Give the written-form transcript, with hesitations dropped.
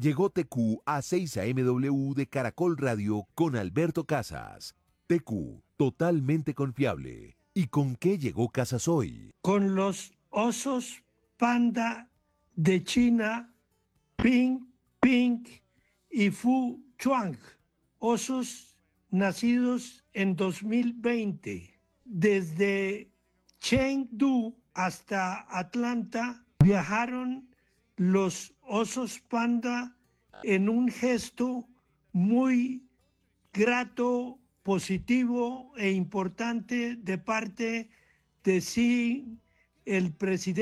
Llegó TQ a 6 AMW de Caracol Radio con Alberto Casas. TQ, totalmente confiable. ¿Y con qué llegó Casas hoy? Con los osos panda de China, Ping Ping y Fu Chuang, osos nacidos en 2020. Desde Chengdu hasta Atlanta viajaron los osos panda en un gesto muy grato, positivo e importante de parte de Xi, el presidente